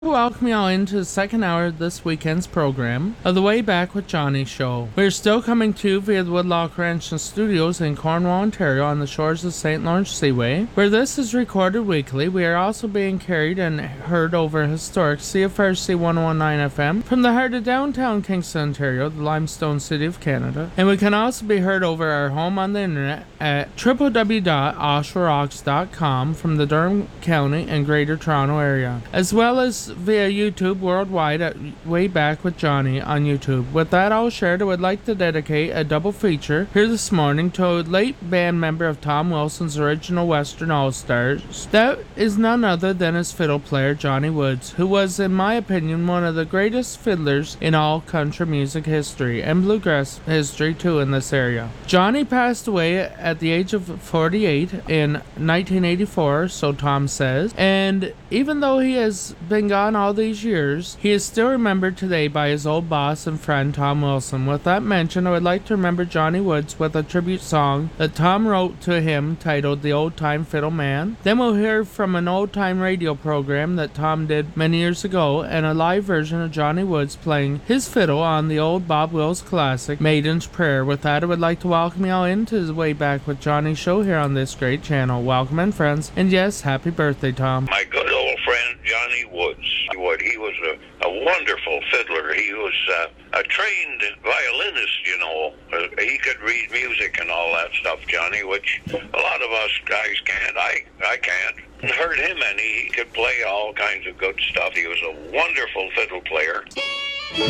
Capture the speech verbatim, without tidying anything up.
Welcome y'all into the second hour of this weekend's program of the Way Back with Johnny show. We're still coming to you via the Woodlock Ranch and Studios in Cornwall, Ontario on the shores of Saint Lawrence Seaway, where this is recorded weekly. We are also being carried and heard over historic C F R C one oh one point nine F M from the heart of downtown Kingston, Ontario, the limestone city of Canada. And we can also be heard over our home on the internet at w w w dot oshawa rocks dot com from the Durham County and Greater Toronto area, as well as via YouTube worldwide at Way Back with Johnny on YouTube. With that all shared, I would like to dedicate a double feature here this morning to a late band member of Tom Wilson's original Western All-Stars. That is none other than his fiddle player, Johnny Woods, who was, in my opinion, one of the greatest fiddlers in all country music history, and bluegrass history too in this area. Johnny passed away at the age of forty-eight in nineteen eighty-four, so Tom says, and even though he has been gone all these years, he is still remembered today by his old boss and friend Tom Wilson. With that mention, I would like to remember Johnny Woods with a tribute song that Tom wrote to him titled The Old Time Fiddle Man. Then we'll hear from an old time radio program that Tom did many years ago, and a live version of Johnny Woods playing his fiddle on the old Bob Wills classic Maiden's Prayer. With that, I would like to welcome you all into the Way Back with Johnny show here on this great channel. Welcome in, friends, and yes, happy birthday, Tom. My good old friend Johnny Woods. What he was a, a wonderful fiddler. He was uh, a trained violinist, you know. Uh, he could read music and all that stuff, Johnny, which a lot of us guys can't. I I can't. Heard him and he could play all kinds of good stuff. He was a wonderful fiddle player.